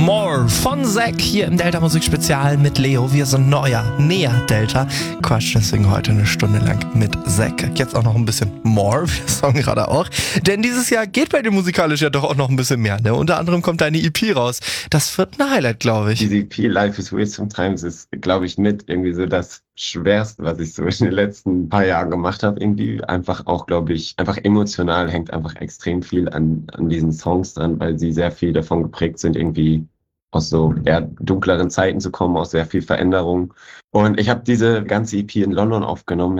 More von Zack hier im Delta Musik Spezial mit Leo. Wir sind näher Delta. Quatsch, deswegen heute eine Stunde lang mit Zack. Jetzt auch noch ein bisschen More, wir sagen gerade auch. Denn dieses Jahr geht bei dir musikalisch ja doch auch noch ein bisschen mehr, ne? Unter anderem kommt deine EP raus. Das wird ein Highlight, glaube ich. Diese EP Life is Weird Sometimes ist, glaube ich, mit irgendwie so das Schwerste, was ich so in den letzten paar Jahren gemacht habe. Irgendwie einfach auch, glaube ich, einfach emotional hängt einfach extrem viel an diesen Songs dran, weil sie sehr viel davon geprägt sind, irgendwie aus so eher dunkleren Zeiten zu kommen, aus sehr viel Veränderung. Und ich habe diese ganze EP in London aufgenommen